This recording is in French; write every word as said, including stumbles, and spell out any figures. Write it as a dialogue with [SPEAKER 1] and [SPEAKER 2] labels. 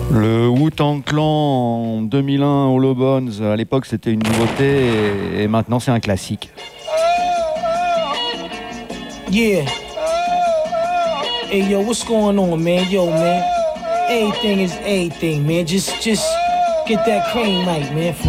[SPEAKER 1] Le Wu-Tang Clan en deux mille un, Hollow Bones, à l'époque c'était une nouveauté et, et maintenant c'est un classique.
[SPEAKER 2] Yeah. Hey yo, what's going on, man? Yo, man. Everything is everything, man. Just, just get that cream light, man. For